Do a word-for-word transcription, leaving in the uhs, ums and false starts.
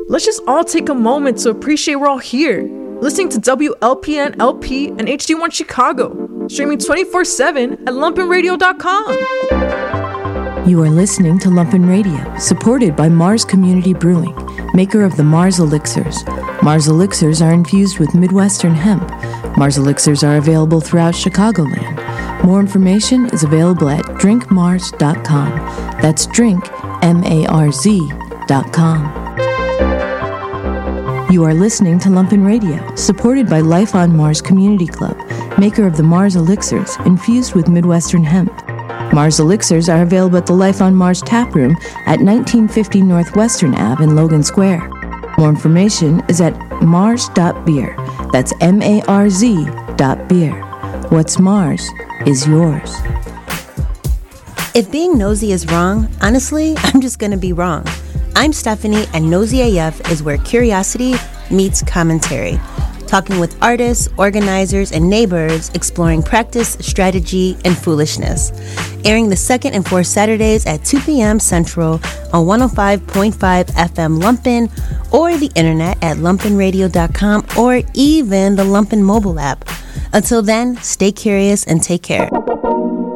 let's just all take a moment to appreciate we're all here, listening to W L P N L P and H D one Chicago, streaming twenty-four seven at lumpen radio dot com. You are listening to Lumpen Radio, supported by Mars Community Brewing, maker of the Mars Elixirs. Mars Elixirs are infused with Midwestern hemp. Mars Elixirs are available throughout Chicagoland. More information is available at drink mars dot com. That's drink, M A R Z, dot com. You are listening to Lumpen Radio, supported by Life on Mars Community Club, maker of the Mars Elixirs, infused with Midwestern hemp. Mars Elixirs are available at the Life on Mars tap room at nineteen fifty Northwestern Avenue in Logan Square. More information is at mars dot beer. That's M A R Z dot beer. What's Mars is yours. If being nosy is wrong, honestly, I'm just going to be wrong. I'm Stephanie, and Nosy A F is where curiosity meets commentary. Talking with artists, organizers, and neighbors, exploring practice, strategy, and foolishness. Airing the second and fourth Saturdays at two p.m. Central on one oh five point five F M Lumpen, or the internet at lumpen radio dot com, or even the Lumpen mobile app. Until then, stay curious and take care.